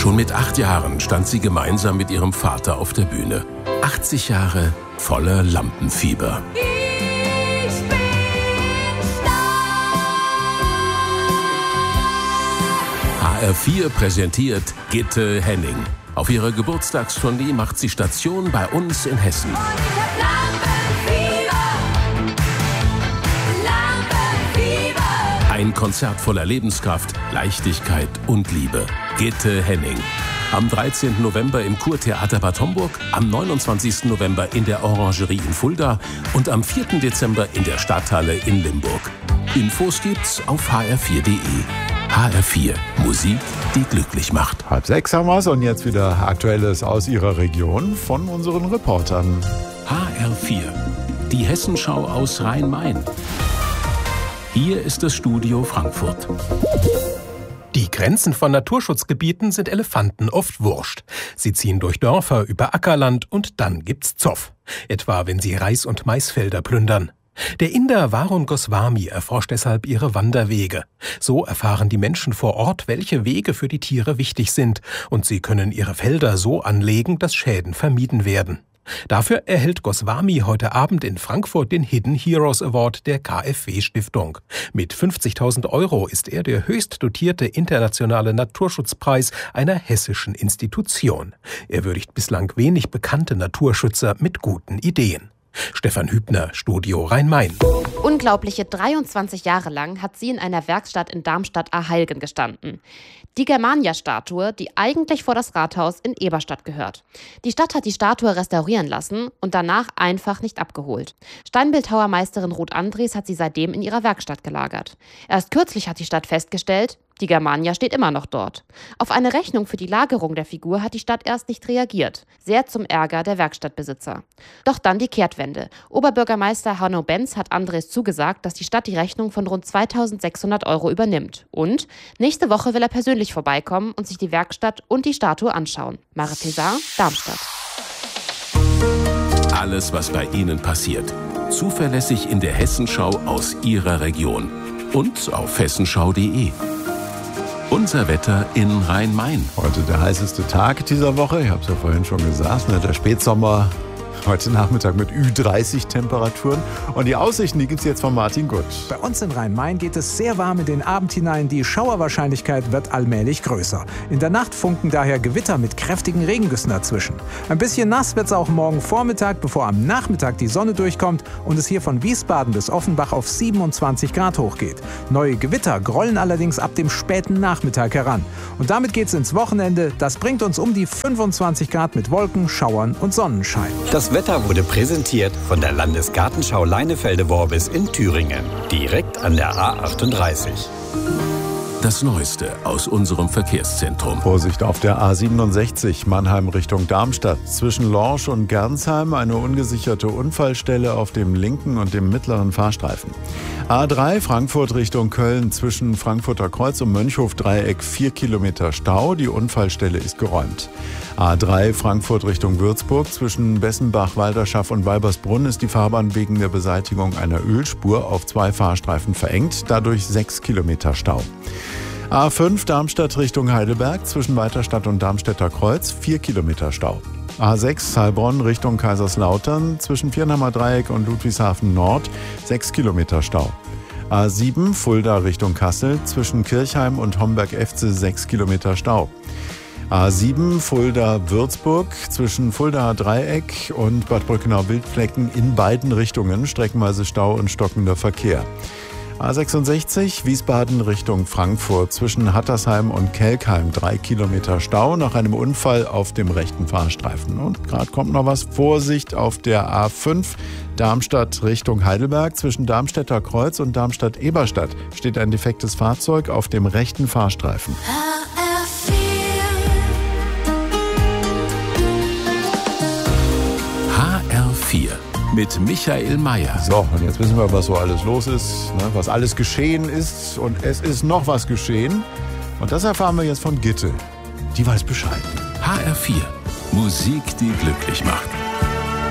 Schon mit 8 Jahren stand sie gemeinsam mit ihrem Vater auf der Bühne. 80 Jahre voller Lampenfieber. Ich bin stark. HR4 präsentiert Gitte Henning. Auf ihrer Geburtstagstournee macht sie Station bei uns in Hessen. Und ich hab Lampenfieber. Ein Konzert voller Lebenskraft, Leichtigkeit und Liebe. Gitte Henning. Am 13. November im Kurtheater Bad Homburg, am 29. November in der Orangerie in Fulda und am 4. Dezember in der Stadthalle in Limburg. Infos gibt's auf hr4.de. HR4, Musik, die glücklich macht. 5:30 haben wir's und jetzt wieder Aktuelles aus Ihrer Region von unseren Reportern. HR4, die Hessenschau aus Rhein-Main. Hier ist das Studio Frankfurt. Die Grenzen von Naturschutzgebieten sind Elefanten oft wurscht. Sie ziehen durch Dörfer, über Ackerland und dann gibt's Zoff. Etwa wenn sie Reis- und Maisfelder plündern. Der Inder Varun Goswami erforscht deshalb ihre Wanderwege. So erfahren die Menschen vor Ort, welche Wege für die Tiere wichtig sind. Und sie können ihre Felder so anlegen, dass Schäden vermieden werden. Dafür erhält Goswami heute Abend in Frankfurt den Hidden Heroes Award der KfW-Stiftung. Mit 50.000 € ist er der höchst dotierte internationale Naturschutzpreis einer hessischen Institution. Er würdigt bislang wenig bekannte Naturschützer mit guten Ideen. Stefan Hübner, Studio Rhein-Main. Unglaubliche 23 Jahre lang hat sie in einer Werkstatt in Darmstadt-Arheilgen gestanden. Die Germania-Statue, die eigentlich vor das Rathaus in Eberstadt gehört. Die Stadt hat die Statue restaurieren lassen und danach einfach nicht abgeholt. Steinbildhauermeisterin Ruth Andres hat sie seitdem in ihrer Werkstatt gelagert. Erst kürzlich hat die Stadt festgestellt, die Germania steht immer noch dort. Auf eine Rechnung für die Lagerung der Figur hat die Stadt erst nicht reagiert. Sehr zum Ärger der Werkstattbesitzer. Doch dann die Kehrtwende. Oberbürgermeister Hanno Benz hat Andres zugesagt, dass die Stadt die Rechnung von rund 2.600 € übernimmt. Und nächste Woche will er persönlich vorbeikommen und sich die Werkstatt und die Statue anschauen. Mare Pesar, Darmstadt. Alles, was bei Ihnen passiert. Zuverlässig in der Hessenschau aus Ihrer Region. Und auf hessenschau.de. Unser Wetter in Rhein-Main. Heute der heißeste Tag dieser Woche. Ich habe es ja vorhin schon gesagt, der Spätsommer. Heute Nachmittag mit Ü30-Temperaturen. Und die Aussichten, die gibt es jetzt von Martin Gutt. Bei uns in Rhein-Main geht es sehr warm in den Abend hinein. Die Schauerwahrscheinlichkeit wird allmählich größer. In der Nacht funken daher Gewitter mit kräftigen Regengüssen dazwischen. Ein bisschen nass wird es auch morgen Vormittag, bevor am Nachmittag die Sonne durchkommt und es hier von Wiesbaden bis Offenbach auf 27 Grad hochgeht. Neue Gewitter grollen allerdings ab dem späten Nachmittag heran. Und damit geht es ins Wochenende. Das bringt uns um die 25 Grad mit Wolken, Schauern und Sonnenschein. Das Wetter wurde präsentiert von der Landesgartenschau Leinefelde-Worbis in Thüringen, direkt an der A38. Das Neueste aus unserem Verkehrszentrum. Vorsicht auf der A67 Mannheim Richtung Darmstadt. Zwischen Lorsch und Gernsheim eine ungesicherte Unfallstelle auf dem linken und dem mittleren Fahrstreifen. A3 Frankfurt Richtung Köln zwischen Frankfurter Kreuz und Mönchhof-Dreieck 4 Kilometer Stau. Die Unfallstelle ist geräumt. A3 Frankfurt Richtung Würzburg zwischen Bessenbach, Walderschaff und Walbersbrunn ist die Fahrbahn wegen der Beseitigung einer Ölspur auf 2 Fahrstreifen verengt. Dadurch 6 Kilometer Stau. A5 Darmstadt Richtung Heidelberg zwischen Weiterstadt und Darmstädter Kreuz 4 Kilometer Stau. A6 Heilbronn Richtung Kaiserslautern zwischen Viernhammer Dreieck und Ludwigshafen Nord 6 Kilometer Stau. A7 Fulda Richtung Kassel zwischen Kirchheim und Homberg-Efze 6 Kilometer Stau. A7 Fulda-Würzburg zwischen Fuldaer Dreieck und Bad Brückenau-Wildflecken in beiden Richtungen streckenweise Stau und stockender Verkehr. A66 Wiesbaden Richtung Frankfurt zwischen Hattersheim und Kelkheim 3 Kilometer Stau nach einem Unfall auf dem rechten Fahrstreifen. Und gerade kommt noch was. Vorsicht auf der A5 Darmstadt Richtung Heidelberg zwischen Darmstädter Kreuz und Darmstadt-Eberstadt steht ein defektes Fahrzeug auf dem rechten Fahrstreifen. HR4 mit Michael Mayer. So, und jetzt wissen wir, was so alles los ist, was alles geschehen ist. Und es ist noch was geschehen. Und das erfahren wir jetzt von Gitte. Die weiß Bescheid. HR4, Musik, die glücklich macht.